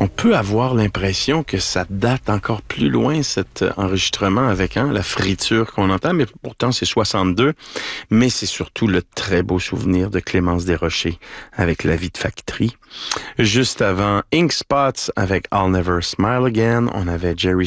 On peut avoir l'impression que ça date encore plus loin, cet enregistrement avec la friture qu'on entend, mais pourtant c'est 62. Mais c'est surtout le très beau souvenir de Clémence Desrochers avec La vie de Factory. Juste avant, Ink Spots avec I'll Never Smile Again. On avait Jerry